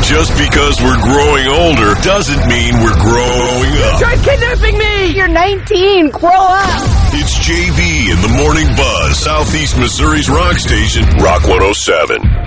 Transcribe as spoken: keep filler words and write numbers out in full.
Just because we're growing older doesn't mean we're growing up. Try kidnapping me! You're nineteen. Grow up. It's J B in the Morning Buzz, Southeast Missouri's rock station, Rock one oh seven.